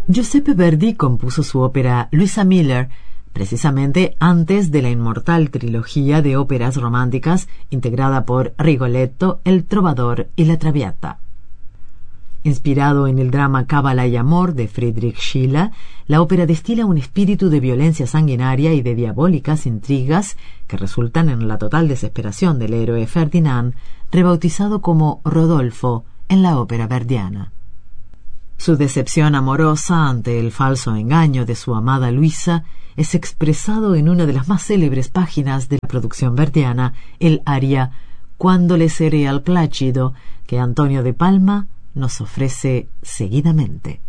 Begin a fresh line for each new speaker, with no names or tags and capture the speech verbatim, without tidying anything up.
Giuseppe Verdi compuso su ópera Luisa Miller precisamente antes de la inmortal trilogía de óperas románticas integrada por Rigoletto, El Trovador y La Traviata. Inspirado en el drama Cábala y Amor de Friedrich Schiller, la ópera destila un espíritu de violencia sanguinaria y de diabólicas intrigas que resultan en la total desesperación del héroe Ferdinand, rebautizado como Rodolfo en la ópera verdiana. Su decepción amorosa ante el falso engaño de su amada Luisa es expresado en una de las más célebres páginas de la producción verdiana, el aria Quando le seré al Plácido, que Antonio de Palma nos ofrece seguidamente.